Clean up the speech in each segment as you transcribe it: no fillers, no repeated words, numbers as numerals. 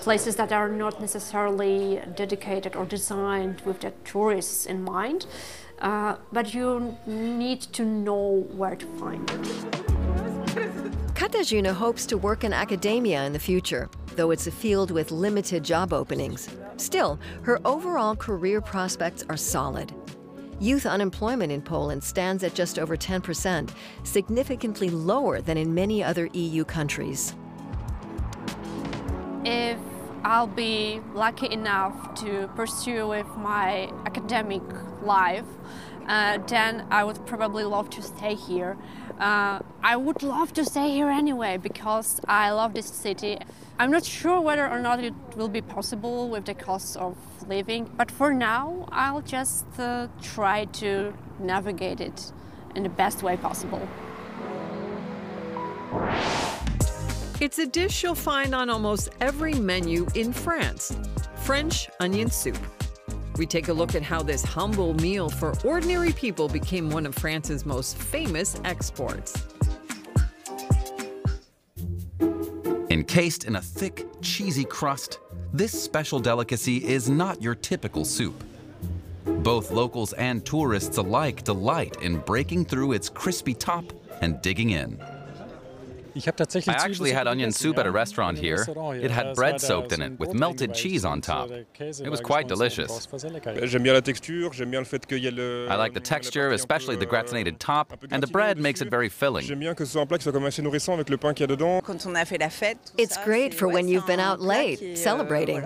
places that are not necessarily dedicated or designed with the tourists in mind, but you need to know where to find them. Katarzyna hopes to work in academia in the future, though it's a field with limited job openings. Still, her overall career prospects are solid. Youth unemployment in Poland stands at just over 10%, significantly lower than in many other EU countries. If I'll be lucky enough to pursue with my academic life, then I would probably love to stay here. I would love to stay here anyway because I love this city. I'm not sure whether or not it will be possible with the cost of living, but for now I'll just try to navigate it in the best way possible. It's a dish you'll find on almost every menu in France: French onion soup. We take a look at how this humble meal for ordinary people became one of France's most famous exports. Encased in a thick, cheesy crust, this special delicacy is not your typical soup. Both locals and tourists alike delight in breaking through its crispy top and digging in. I actually had onion soup at a restaurant here. It had bread soaked in it with melted cheese on top. It was quite delicious. I like the texture, especially the gratinated top, and the bread makes it very filling. It's great for when you've been out late, celebrating.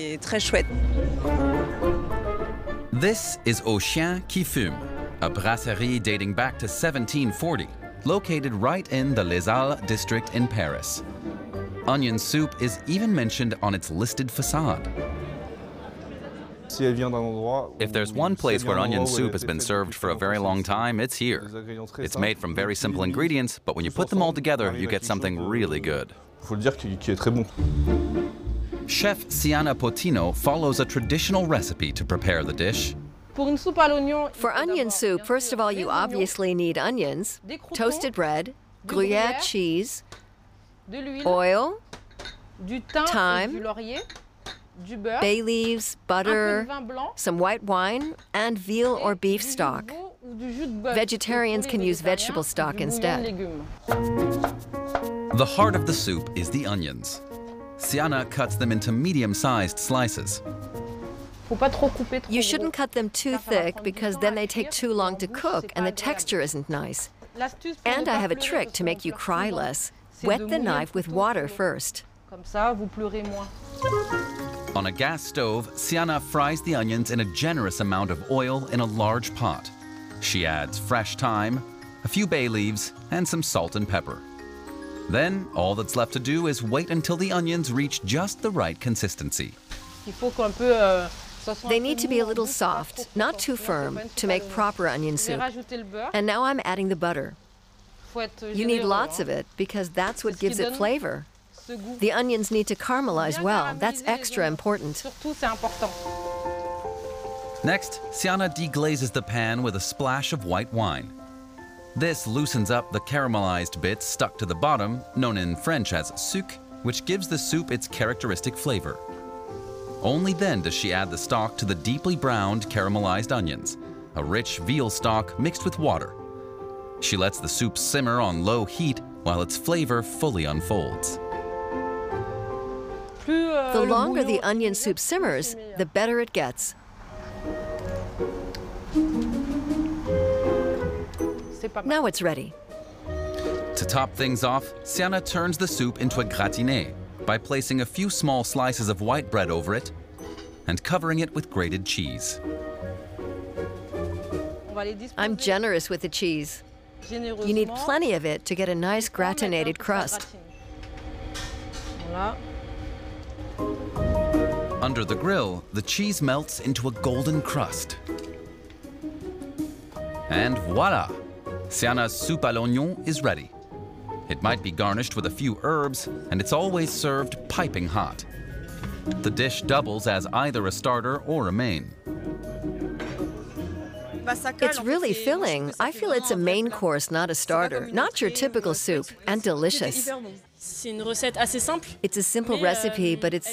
This is Au Chien qui Fume, a brasserie dating back to 1740. Located right in the Les Halles district in Paris. Onion soup is even mentioned on its listed facade. If there's one place where onion soup has been served for a very long time, it's here. It's made from very simple ingredients, but when you put them all together, you get something really good. Chef Siana Potino follows a traditional recipe to prepare the dish. For onion soup, first of all, you obviously need onions, toasted bread, Gruyere cheese, oil, thyme, bay leaves, butter, some white wine, and veal or beef stock. Vegetarians can use vegetable stock instead. The heart of the soup is the onions. Siana cuts them into medium-sized slices. You shouldn't cut them too thick because then they take too long to cook and the texture isn't nice. And I have a trick to make you cry less. Wet the knife with water first. On a gas stove, Siana fries the onions in a generous amount of oil in a large pot. She adds fresh thyme, a few bay leaves, and some salt and pepper. Then, all that's left to do is wait until the onions reach just the right consistency. They need to be a little soft, not too firm, to make proper onion soup. And now I'm adding the butter. You need lots of it because that's what gives it flavor. The onions need to caramelize well. That's extra important. Next, Siana deglazes the pan with a splash of white wine. This loosens up the caramelized bits stuck to the bottom, known in French as suc, which gives the soup its characteristic flavor. Only then does she add the stock to the deeply browned caramelized onions, a rich veal stock mixed with water. She lets the soup simmer on low heat while its flavor fully unfolds. The longer the onion soup simmers, the better it gets. Now it's ready. To top things off, Siana turns the soup into a gratiné by placing a few small slices of white bread over it and covering it with grated cheese. I'm generous with the cheese. You need plenty of it to get a nice gratinated crust. Under the grill, the cheese melts into a golden crust. And voila! Siana's soupe à l'oignon is ready. It might be garnished with a few herbs, and it's always served piping hot. The dish doubles as either a starter or a main. It's really filling. I feel it's a main course, not a starter. Not your typical soup, and delicious. It's a simple recipe, but it's